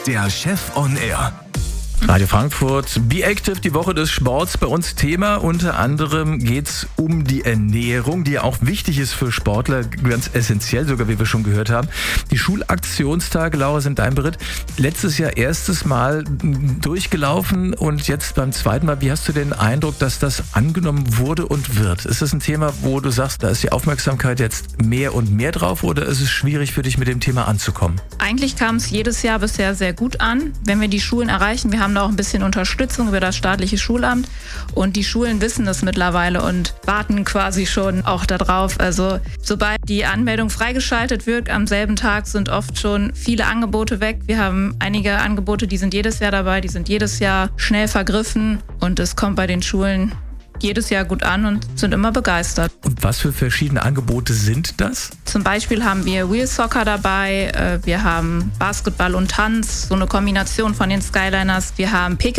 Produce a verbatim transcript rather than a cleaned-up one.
Der Chef on Air. Radio Frankfurt, Be Active, die Woche des Sports bei uns Thema. Unter anderem geht's um die Ernährung, die ja auch wichtig ist für Sportler, ganz essentiell sogar, wie wir schon gehört haben. Die Schulaktionstage, Laura, sind dein Bericht. Letztes Jahr erstes Mal durchgelaufen und jetzt beim zweiten Mal. Wie hast du den Eindruck, dass das angenommen wurde und wird? Ist das ein Thema, wo du sagst, da ist die Aufmerksamkeit jetzt mehr und mehr drauf, oder ist es schwierig für dich, mit dem Thema anzukommen? Eigentlich kam es jedes Jahr bisher sehr gut an, wenn wir die Schulen erreichen. Wir haben da auch ein bisschen Unterstützung über das staatliche Schulamt und die Schulen wissen das mittlerweile und warten quasi schon auch darauf. Also sobald die Anmeldung freigeschaltet wird, am selben Tag sind oft schon viele Angebote weg. Wir haben einige Angebote, die sind jedes Jahr dabei, die sind jedes Jahr schnell vergriffen und es kommt bei den Schulen jedes Jahr gut an und sind immer begeistert. Und was für verschiedene Angebote sind das? Zum Beispiel haben wir Wheel Soccer dabei, wir haben Basketball und Tanz, so eine Kombination von den Skyliners. Wir haben